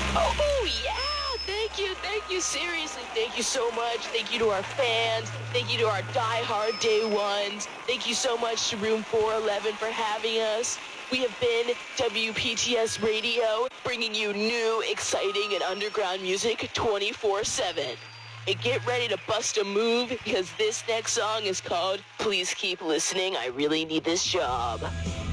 Oh, yeah! Thank you, seriously. Thank you so much. Thank you to our fans. Thank you to our die-hard day ones. Thank you so much to Room 411 for having us. We have been WPTS Radio, bringing you new, exciting, and underground music 24/7. And get ready to bust a move, because this next song is called Please Keep Listening, I Really Need This Job.